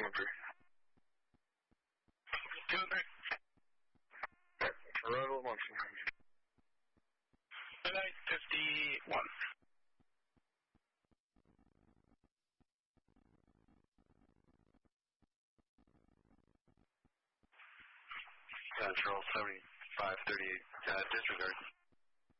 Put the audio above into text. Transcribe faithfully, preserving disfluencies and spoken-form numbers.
two one three. two one three. Arrival Munson. Midnight fifty-one. Central seventy-five thirty-eight, uh, disregard.